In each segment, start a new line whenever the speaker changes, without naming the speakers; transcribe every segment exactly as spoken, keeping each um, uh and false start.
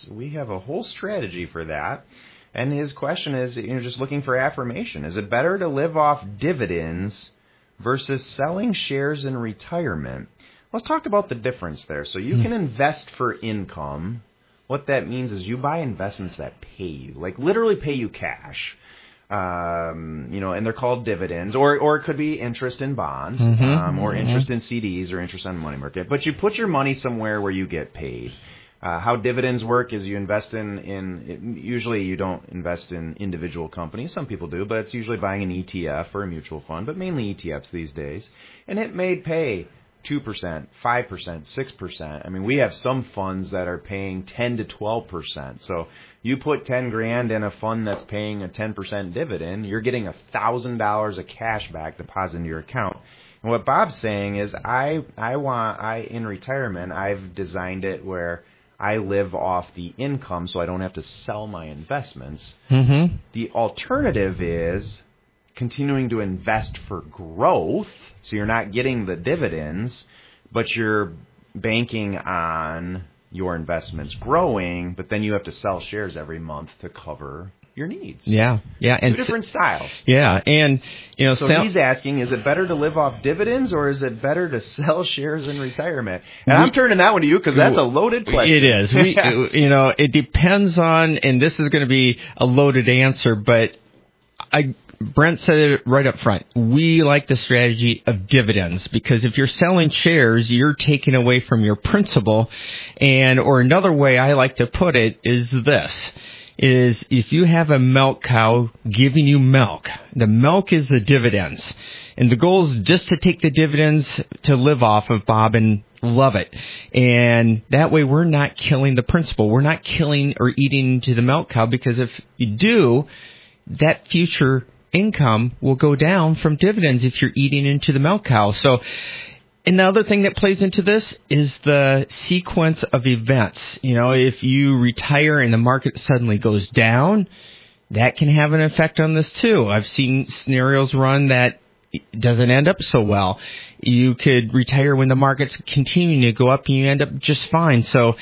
dividends. We have a whole strategy for that. And his question is, you know, just looking for affirmation. Is it better to live off dividends versus selling shares in retirement? Let's talk about the difference there. So you can invest for income. What that means is you buy investments that pay you, like literally pay you cash. Um, you know, and they're called dividends, or or it could be interest in bonds, mm-hmm. um, or mm-hmm. interest in C Ds, or interest on the money market. But you put your money somewhere where you get paid. Uh, how dividends work is you invest in, in, usually you don't invest in individual companies. Some people do, but it's usually buying an E T F or a mutual fund, but mainly E T Fs these days. And it may pay two percent, five percent, six percent. I mean, we have some funds that are paying ten to twelve percent. So you put ten grand in a fund that's paying a ten percent dividend, you're getting one thousand dollars of cash back deposited into your account. And what Bob's saying is I, I want, I, in retirement, I've designed it where I live off the income so I don't have to sell my investments. Mm-hmm. The alternative is continuing to invest for growth, so you're not getting the dividends, but you're banking on your investments growing, but then you have to sell shares every month to cover your needs.
Yeah, yeah.
Two and different styles.
Yeah, and, you know...
So sell- he's asking, is it better to live off dividends, or is it better to sell shares in retirement? And we, I'm turning that one to you, because that's a loaded question.
It is. We, you know, it depends on, and this is going to be a loaded answer, but I... Brent said it right up front. We like the strategy of dividends, because if you're selling shares, you're taking away from your principal. And, or another way I like to put it is this, is if you have a milk cow giving you milk, the milk is the dividends. And the goal is just to take the dividends to live off of, Bob, and love it. And that way we're not killing the principal. We're not killing or eating into the milk cow, because if you do, that future income will go down from dividends if you're eating into the milk cow. So another thing that plays into this is the sequence of events. You know, if you retire and the market suddenly goes down, that can have an effect on this too. I've seen scenarios run that doesn't end up so well. You could retire when the market's continuing to go up and you end up just fine. So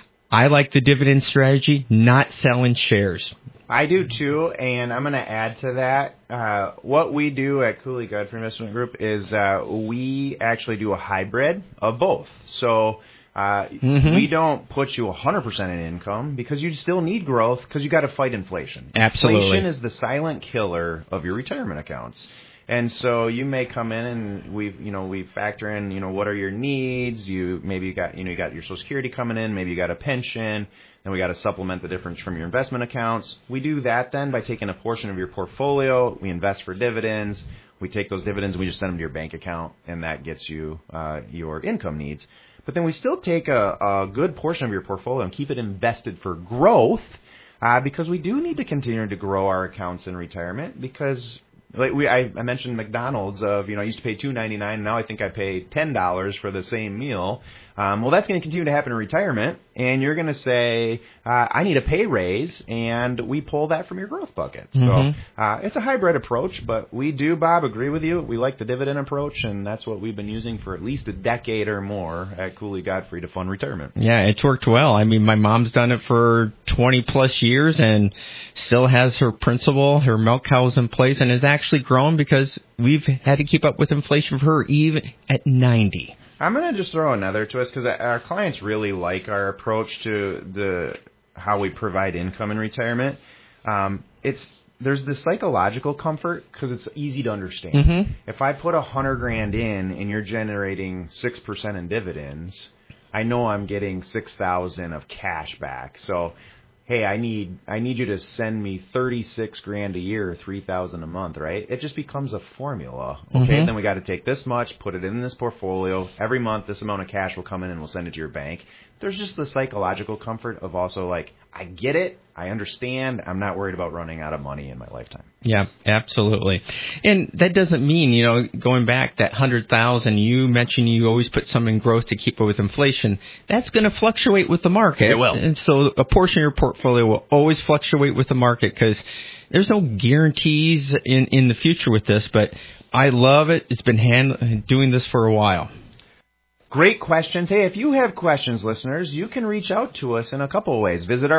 I like the dividend strategy, not selling shares.
I do too, and I'm going to add to that. Uh, what we do at Cooley Godfrey Investment Group is uh, we actually do a hybrid of both. So uh, mm-hmm. we don't put you one hundred percent in income, because you still need growth, because you got to fight inflation.
Absolutely.
Inflation is the silent killer of your retirement accounts. And so you may come in and we, you know, we factor in, you know, what are your needs? You maybe you got, you know, you got your Social Security coming in, maybe you got a pension. Then we got to supplement the difference from your investment accounts. We do that then by taking a portion of your portfolio. We invest for dividends. We take those dividends and we just send them to your bank account, and that gets you uh, your income needs. But then we still take a, a good portion of your portfolio and keep it invested for growth, uh, because we do need to continue to grow our accounts in retirement. Because like we, I, I mentioned McDonald's of, you know, I used to pay two ninety-nine, now I think I pay ten dollars for the same meal. Um, well, that's going to continue to happen in retirement, and you're going to say, uh, I need a pay raise, and we pull that from your growth bucket. Mm-hmm. So uh, it's a hybrid approach, but we do, Bob, agree with you. We like the dividend approach, and that's what we've been using for at least a decade or more at Cooley Godfrey to fund retirement.
Yeah, it's worked well. I mean, my mom's done it for twenty-plus years and still has her principal, her milk cows in place, and has actually grown because we've had to keep up with inflation for her even at ninety.
I'm going to just throw another twist, because our clients really like our approach to the how we provide income in retirement. Um, it's there's this psychological comfort, because it's easy to understand. Mm-hmm. If I put a hundred grand in and you're generating six percent in dividends, I know I'm getting six thousand of cash back. So, hey, I need I need you to send me thirty-six grand a year, three thousand a month, right? It just becomes a formula. Okay, mm-hmm. Then we got to take this much, put it in this portfolio. Every month, this amount of cash will come in, and we'll send it to your bank. There's just the psychological comfort of also like, I get it, I understand, I'm not worried about running out of money in my lifetime.
Yeah, absolutely. And that doesn't mean, you know, going back that one hundred thousand, you mentioned you always put some in growth to keep up with inflation. That's going to fluctuate with the market.
It will.
And so a portion of your portfolio will always fluctuate with the market, because there's no guarantees in, in the future with this, but I love it. It's been hand, doing this for a while.
Great questions. Hey, if you have questions, listeners, you can reach out to us in a couple of ways. Visit our